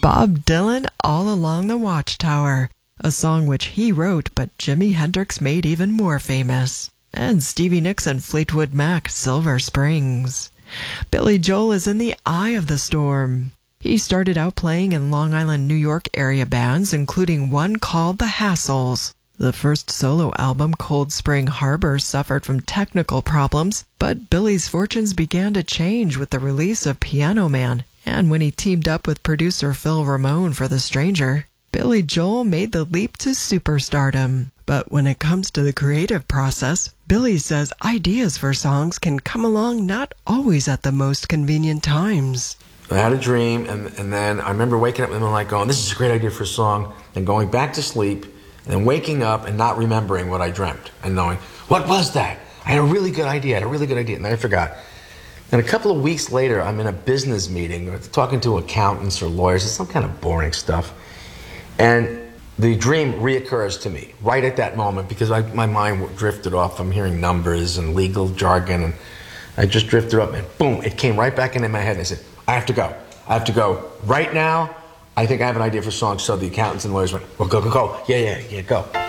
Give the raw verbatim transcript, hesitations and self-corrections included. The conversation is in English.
Bob Dylan, All Along the Watchtower, a song which he wrote but Jimi Hendrix made even more famous. And Stevie Nicks and Fleetwood Mac, Silver Springs. Billy Joel is in the eye of the storm. He started out playing in Long Island, New York area bands, including one called The Hassles. The first solo album, Cold Spring Harbor, suffered from technical problems, but Billy's fortunes began to change with the release of Piano Man, and when he teamed up with producer Phil Ramone for The Stranger. Billy Joel made the leap to superstardom. But when it comes to the creative process, Billy says ideas for songs can come along not always at the most convenient times. I had a dream, and, and then I remember waking up in the middle of the night going, this is a great idea for a song, and going back to sleep, and then waking up and not remembering what I dreamt, and knowing, what was that? I had a really good idea, I had a really good idea, and then I forgot. And a couple of weeks later, I'm in a business meeting, talking to accountants or lawyers, it's some kind of boring stuff, and the dream reoccurs to me right at that moment because I, my mind drifted off from hearing numbers and legal jargon, and I just drifted up, and boom, it came right back into my head, and I said, I have to go. I have to go right now. I think I have an idea for songs. So the accountants and lawyers went, well, go, go, go. Yeah, yeah, yeah, go.